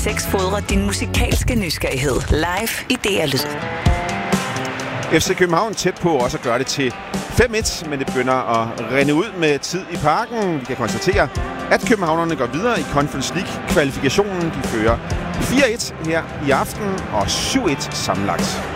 6 fodrer din musikalske nysgerrighed. Live i DR Lyd. FC København tæt på også at gøre det til 5-1, men det begynder at rinde ud med tid i parken. Vi kan konstatere, at københavnerne går videre i Conference League-kvalifikationen. De fører 4-1 her i aften og 7-1 sammenlagt.